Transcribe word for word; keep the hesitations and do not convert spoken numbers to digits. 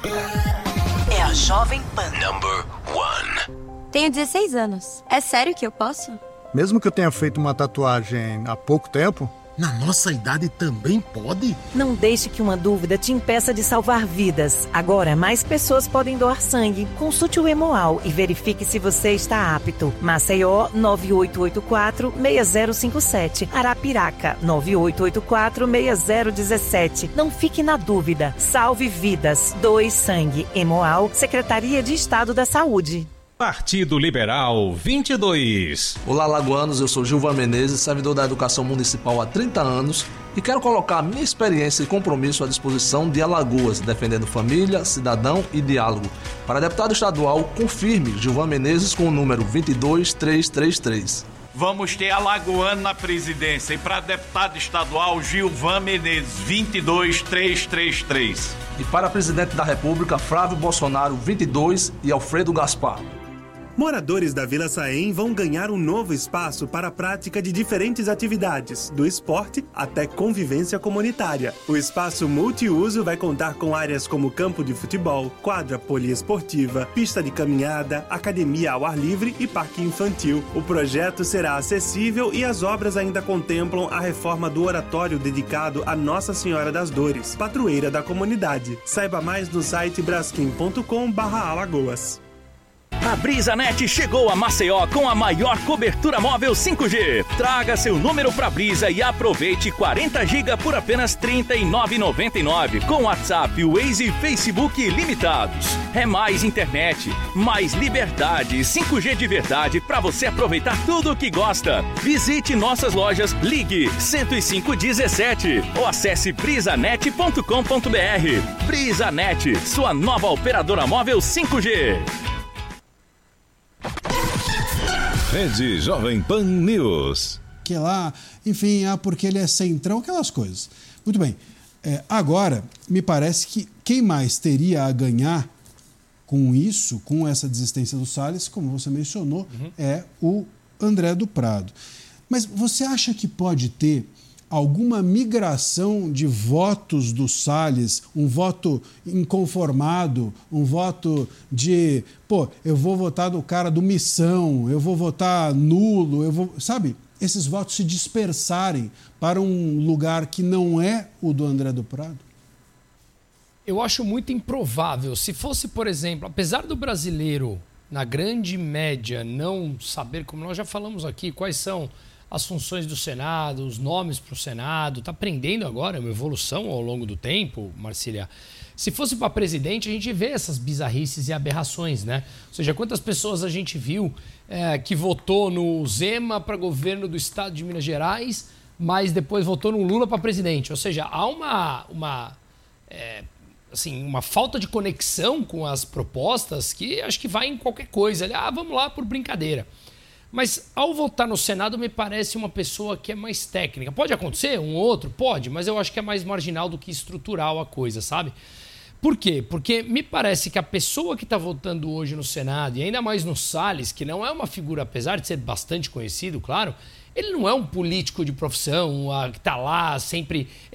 É a Jovem Pan. Number one. Tenho dezesseis anos. É sério que eu posso? Mesmo que eu tenha feito uma tatuagem há pouco tempo? Na nossa idade também pode? Não deixe que uma dúvida te impeça de salvar vidas. Agora, mais pessoas podem doar sangue. Consulte o Hemoal e verifique se você está apto. Maceió, nove oito oito quatro, seis zero cinco sete. Arapiraca, nove oito oito quatro, seis zero um sete. Não fique na dúvida. Salve vidas. Doe sangue. Hemoal, Secretaria de Estado da Saúde. Partido Liberal vinte e dois. Olá, lagoanos, eu sou Gilvan Menezes, servidor da Educação Municipal há trinta anos e quero colocar a minha experiência e compromisso à disposição de Alagoas, defendendo família, cidadão e diálogo. Para deputado estadual, confirme Gilvan Menezes com o número vinte e dois trezentos e trinta e três. Vamos ter alagoano na presidência e para deputado estadual, Gilvan Menezes, vinte e dois trezentos e trinta e três. E para presidente da República, Flávio Bolsonaro, vinte e dois e Alfredo Gaspar. Moradores da Vila Saém vão ganhar um novo espaço para a prática de diferentes atividades, do esporte até convivência comunitária. O espaço multiuso vai contar com áreas como campo de futebol, quadra poliesportiva, pista de caminhada, academia ao ar livre e parque infantil. O projeto será acessível e as obras ainda contemplam a reforma do oratório dedicado a Nossa Senhora das Dores, padroeira da comunidade. Saiba mais no site braskem ponto com barra alagoas. A BrisaNet chegou a Maceió com a maior cobertura móvel cinco G. Traga seu número pra Brisa e aproveite quarenta gigas por apenas trinta e nove reais e noventa e nove centavos com WhatsApp, Waze e Facebook limitados. É mais internet, mais liberdade, cinco G de verdade pra você aproveitar tudo o que gosta. Visite nossas lojas, ligue cento e cinco dezessete ou acesse brisanet ponto com ponto br. BrisaNet, sua nova operadora móvel cinco G. Rede Jovem Pan News. Que lá, enfim, ah, porque ele é centrão, aquelas coisas. Muito bem. É, agora, me parece que quem mais teria a ganhar com isso, com essa desistência do Salles, como você mencionou, uhum. é o André do Prado. Mas você acha que pode ter alguma migração de votos do Salles, um voto inconformado, um voto de, pô, eu vou votar no cara do Missão, eu vou votar nulo, eu vou, sabe? Esses votos se dispersarem para um lugar que não é o do André do Prado? Eu acho muito improvável. Se fosse, por exemplo, apesar do brasileiro, na grande média, não saber, como nós já falamos aqui, quais são as funções do Senado, os nomes para o Senado, está aprendendo agora, é uma evolução ao longo do tempo, Marcília. Se fosse para presidente, a gente vê essas bizarrices e aberrações, né? Ou seja, quantas pessoas a gente viu é, que votou no Zema para governo do estado de Minas Gerais, mas depois votou no Lula para presidente. Ou seja, há uma, uma, é, assim, uma falta de conexão com as propostas que acho que vai em qualquer coisa. Ah, vamos lá por brincadeira. Mas ao votar no Senado me parece uma pessoa que é mais técnica. Pode acontecer, um ou outro? Pode, mas eu acho que é mais marginal do que estrutural a coisa, sabe? Por quê? Porque me parece que a pessoa que está votando hoje no Senado, e ainda mais no Salles, que não é uma figura, apesar de ser bastante conhecido, claro, ele não é um político de profissão, que está lá sempre